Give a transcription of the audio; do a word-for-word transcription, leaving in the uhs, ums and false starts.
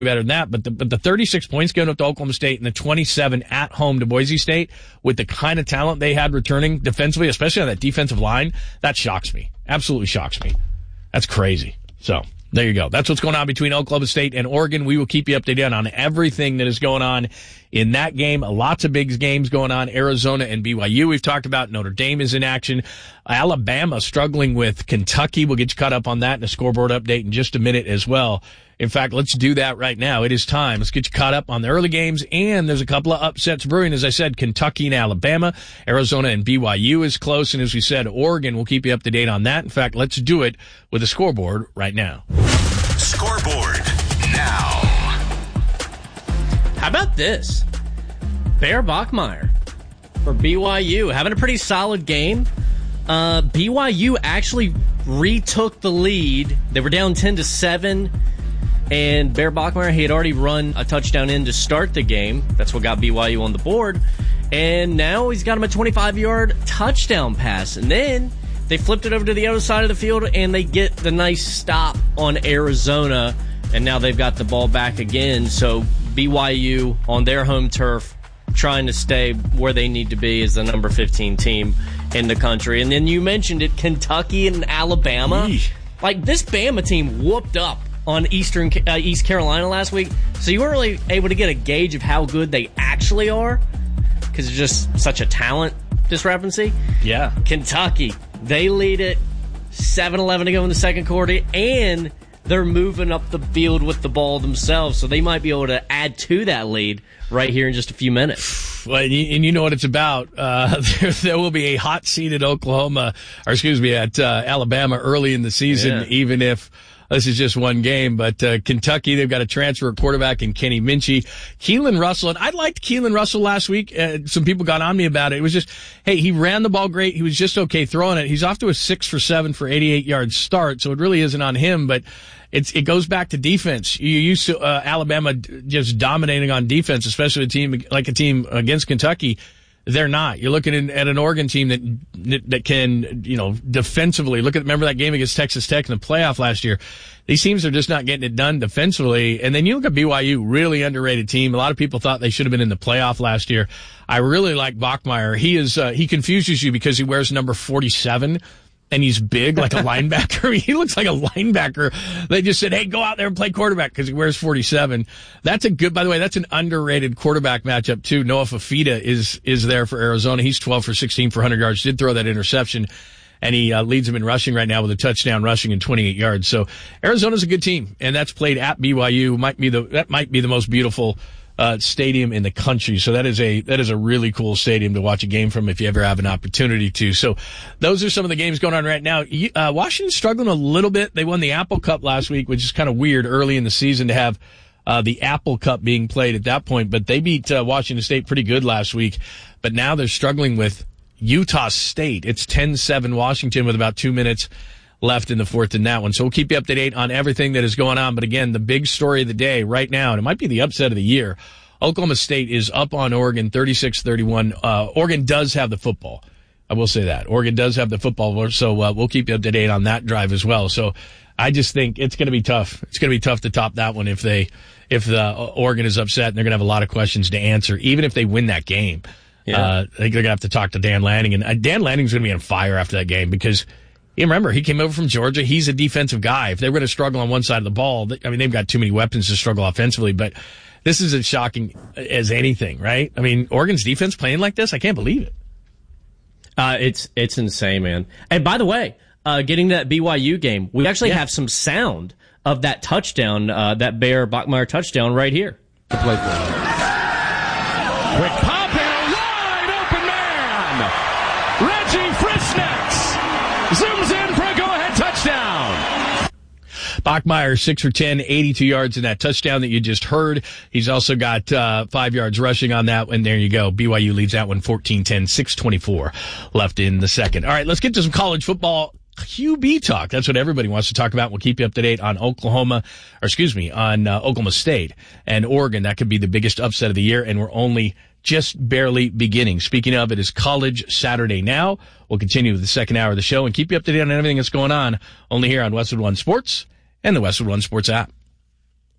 better than that. But the, but the thirty-six points going up to Oklahoma State and the twenty-seven at home to Boise State with the kind of talent they had returning defensively, especially on that defensive line, that shocks me. Absolutely shocks me. That's crazy. So there you go. That's what's going on between Oklahoma State and Oregon. We will keep you updated on everything that is going on in that game. Lots of big games going on. Arizona and B Y U we've talked about. Notre Dame is in action. Alabama struggling with Kentucky. We'll get you caught up on that in a scoreboard update in just a minute as well. In fact, let's do that right now. It is time. Let's get you caught up on the early games, and there's a couple of upsets brewing. As I said, Kentucky and Alabama, Arizona and B Y U is close, and as we said, Oregon, we'll keep you up to date on that. In fact, let's do it with a scoreboard right now. Scoreboard now. How about this? Bear Bachmeier for B Y U having a pretty solid game. Uh, B Y U actually retook the lead. They were down ten to seven. And Bear Bachmeier, he had already run a touchdown in to start the game. That's what got B Y U on the board. And now he's got him a twenty-five-yard touchdown pass. And then they flipped it over to the other side of the field, and they get the nice stop on Arizona. And now they've got the ball back again. So B Y U on their home turf trying to stay where they need to be as the number fifteen team in the country. And then you mentioned it, Kentucky and Alabama. Eesh. Like, this Bama team whooped up on Eastern uh, East Carolina last week, so you weren't really able to get a gauge of how good they actually are because it's just such a talent discrepancy. Yeah. Kentucky, they lead it seven eleven to go in the second quarter, and they're moving up the field with the ball themselves, so they might be able to add to that lead right here in just a few minutes. Well, and you know what it's about. Uh, there, there will be a hot seat at Oklahoma, or excuse me, at uh, Alabama early in the season, yeah. Even if this is just one game. But uh, Kentucky, they've got a transfer quarterback in Kenny Minchie. Keelan Russell, and I liked Keelan Russell last week. Uh, some people got on me about it. It was just, hey, he ran the ball great. He was just okay throwing it. He's off to a six for seven for eighty-eight yard start, so it really isn't on him. But it's it goes back to defense. You used to uh, Alabama just dominating on defense, especially a team like a team against Kentucky. They're not. You're looking in, at an Oregon team that that can, you know, defensively. Look at remember that game against Texas Tech in the playoff last year. These teams are just not getting it done defensively. And then you look at B Y U, really underrated team. A lot of people thought they should have been in the playoff last year. I really like Bachmeier. He is uh, he confuses you because he wears number forty-seven. And he's big, like a linebacker. He looks like a linebacker. They just said, hey, go out there and play quarterback because he wears forty-seven. That's a good, by the way, that's an underrated quarterback matchup, too. Noah Fafita is is there for Arizona. He's twelve for sixteen for one hundred yards. Did throw that interception. And he uh, leads them in rushing right now with a touchdown rushing and twenty-eight yards. So Arizona's a good team, and that's played at B Y U. Might be the That might be the most beautiful Uh, stadium in the country. So that is a, that is a really cool stadium to watch a game from if you ever have an opportunity to. So those are some of the games going on right now. Uh, Washington's struggling a little bit. They won the Apple Cup last week, which is kind of weird early in the season to have, uh, the Apple Cup being played at that point, but they beat, uh, Washington State pretty good last week. But now they're struggling with Utah State. It's ten seven Washington with about two minutes left in the fourth in that one. So we'll keep you up to date on everything that is going on. But again, the big story of the day right now, and it might be the upset of the year, Oklahoma State is up on Oregon thirty-six thirty-one. Uh, Oregon does have the football. I will say that. Oregon does have the football, so uh, we'll keep you up to date on that drive as well. So I just think it's going to be tough. It's going to be tough to top that one if they, if the uh, Oregon is upset and they're going to have a lot of questions to answer, even if they win that game. Yeah. Uh, I think they're going to have to talk to Dan Lanning, and uh, Dan Lanning's going to be on fire after that game because you remember, he came over from Georgia. He's a defensive guy. If they were going to struggle on one side of the ball, I mean, they've got too many weapons to struggle offensively, but this is as shocking as anything, right? I mean, Oregon's defense playing like this, I can't believe it. Uh, it's it's insane, man. And by the way, uh, getting to that B Y U game, we actually yeah. have some sound of that touchdown, uh, that Bear Bachmeier touchdown right here. The play for it. Quick pop and a wide open man. Reggie Frisnex zooms in for a go-ahead touchdown. Bachmeier, six for ten, eighty-two yards in that touchdown that you just heard. He's also got uh, five yards rushing on that one. There you go. B Y U leads that one fourteen ten, six twenty-four left in the second. All right, let's get to some college football Q B talk. That's what everybody wants to talk about. We'll keep you up to date on Oklahoma, or excuse me, on uh, Oklahoma State and Oregon. That could be the biggest upset of the year, and we're only just barely beginning. Speaking of, it is College Saturday now. We'll continue with the second hour of the show and keep you up to date on everything that's going on only here on Westwood One Sports and the Westwood One Sports app.